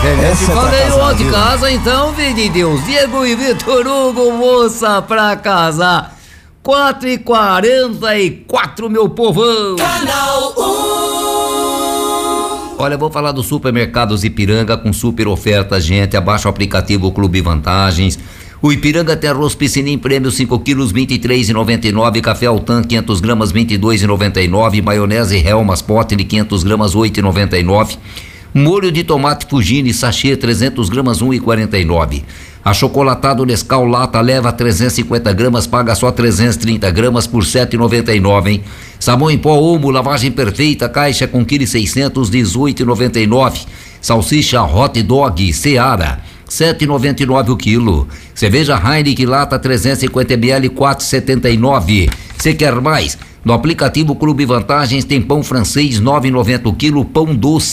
Falei no outro de casa, então, vem de Deus. Diego e Vitor Hugo, moça pra casar. 4h44, meu povão. Canal 1. Olha, vou falar dos supermercados Ipiranga com super ofertas, gente. Abaixa o aplicativo Clube Vantagens. O Ipiranga tem arroz piscinim prêmio 5 quilos, R$23,99. Café Altan, 500 gramas, R$22,99. Maionese Helmas Pote de 500 gramas, R$8,99. Molho de tomate Fugini, sachê, 300 gramas, R$1,49. Achocolatado Nescau Lata leva 350 gramas, paga só 330 gramas por R$7,99, hein? Sabão em pó Omo, lavagem perfeita, caixa com 1,6 kg, R$18,99. Salsicha Hot Dog Seara, R$7,99 o quilo. Cerveja Heineken Lata 350 ml, R$4,79. Você quer mais? No aplicativo Clube Vantagens tem pão francês, R$9,90 o quilo. Pão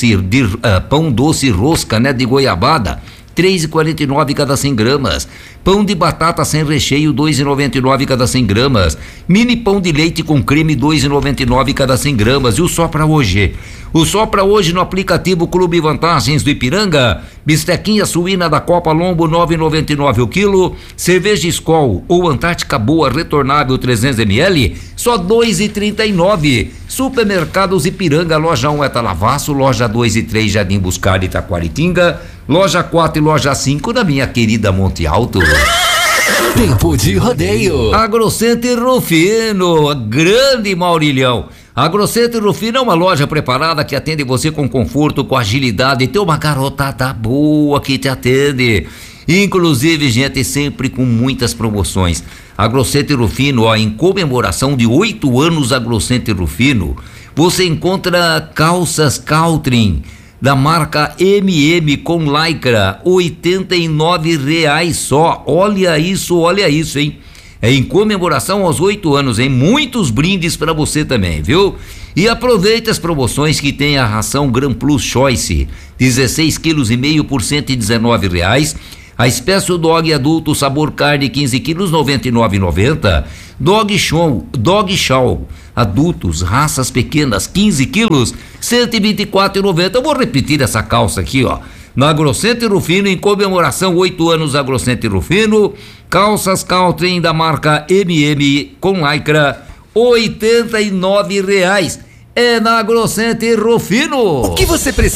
doce rosca, né, de goiabada, R$3,49 cada 100 gramas. Pão de batata sem recheio, R$2,99 cada 100 gramas. Mini pão de leite com creme, R$2,99 cada 100 gramas. E o só pra hoje? O só pra hoje no aplicativo Clube Vantagens do Ipiranga: bistequinha suína da Copa Lombo, R$9,99 o quilo. Cerveja Skol ou Antártica Boa retornável 300 ml, só R$2,39. Supermercados Ipiranga, loja 1 Etalavaço, loja 2 e 3 Jardim Buscar, Itaquaritinga, loja 4 e loja 5 da minha querida Monte Alto. Tempo de rodeio. Agrocenter Rufino, grande Maurilhão. Agrocenter Rufino é uma loja preparada que atende você com conforto, com agilidade. Tem uma garotada boa que te atende. Inclusive, gente, sempre com muitas promoções. Agrocenter Rufino, ó, em comemoração de 8 anos Agrocenter Rufino, você encontra calças Caltrim da marca MM com lycra, R$89 só. Olha isso, hein? É em comemoração aos 8 anos, hein? Muitos brindes para você também, viu? E aproveita as promoções que tem a ração Gran Plus Choice, 16,5 kg por R$119. A Special Dog adulto sabor carne 15 quilos, R$99,90. Dog Chow adultos, raças pequenas, 15 quilos, R$124,90. Eu vou repetir essa calça aqui, ó. Na Agrocenter Rufino, em comemoração 8 anos Agrocenter Rufino, calças Caltrim da marca MM com lycra, R$89. É na Agrocenter Rufino. O que você precisa?